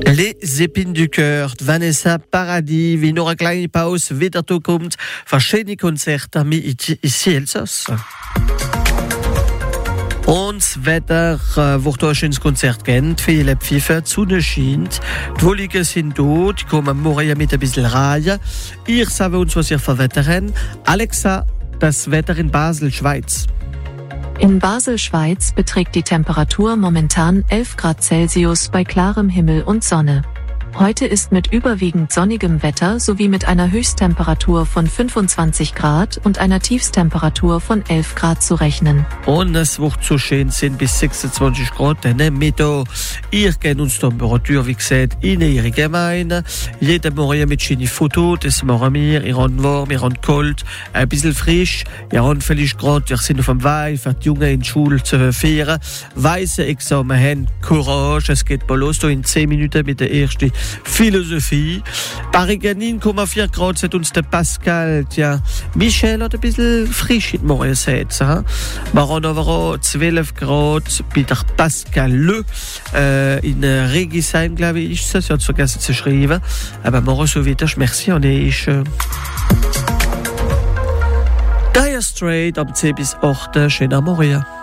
Les Épines du Cœur, Vanessa Paradis, wie noch eine kleine Pause wieder kommt, verschiedene Konzerte mit ici Elsass. Und das Wetter wird auch ins Konzert gehen. Viele Pfiffe, die Sonne scheint. Die Wolken sind da, die kommen morgen mit ein bisschen Reihe. Ihr sagt uns, was ihr für Wetter habt. Alexa, das Wetter in Basel, Schweiz. In Basel, Schweiz beträgt die Temperatur momentan 11 Grad Celsius bei klarem Himmel und Sonne. Heute ist mit überwiegend sonnigem Wetter sowie mit einer Höchsttemperatur von 25 Grad und einer Tiefstemperatur von 11 Grad zu rechnen. Und es wird so schön sein bis 26 Grad Mittag. Ihr kennt uns Temperatur, wie gesagt, in ihrer Gemeinde. Jeden Morgen mit schönen Fotos, das machen wir. Ihr habt warm, ihr habt kalt, ein bisschen frisch. Ihr habt vielleicht gerade, wir sind auf dem Weg, für die Jungen in die Schule zu fahren. Weisse Examen haben, Courage, es geht mal los, in 10 Minuten mit der ersten Philosophie. Paris 9,4 Grad, sagt uns der Pascal. Tja, Michel hat ein bisschen frisch in morgen gesagt. Wir haben aber auch 12 Grad bei der Pascal Le. In Regisheim, glaube ich, ist das. Ich habe es vergessen zu schreiben. Aber morgen so weiter. Merci. Und ich Dire Straits am 10 bis 8. Schönen Morgen.